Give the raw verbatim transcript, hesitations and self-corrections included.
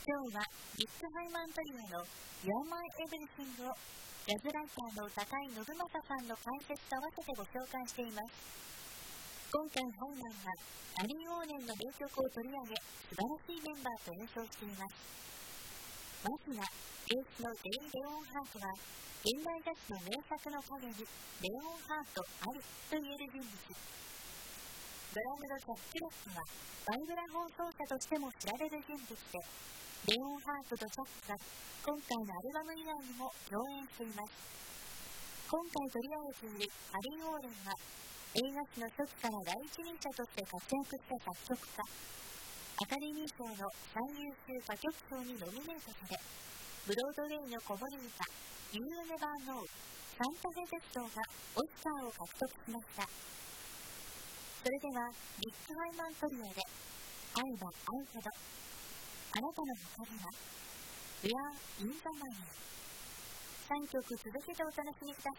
今日はリック・ハイマントリオの You're My Everything をジャズライターの高井信正さんの解説と合わせてご紹介しています。今回ハイマンはアリー・ウォーネンの名曲を取り上げ素晴らしいメンバーと演奏しています。まずはベースのジェイ・レオンハートは現代ジャズの名作の陰にレオンハートありと言える人物。ドラムのジャック・ロックはバイブラ放送者としても知られる人物で、レオンハートとジャックは今回のアルバム以外にも共演しています。今回取り上げているハリー・ウォーレンは映画史の初期から第一人者として活躍した作曲家、アカデミー賞の最優秀歌曲賞にノミネートされ、ブロードウェイの子守歌 You Never Know サンタフェ鉄道がオスカーを獲得しました。それではリック・ハイマントリオで愛は愛ほど、あなたの光は We are in the Mind。 さんきょく続けてお楽しみくだ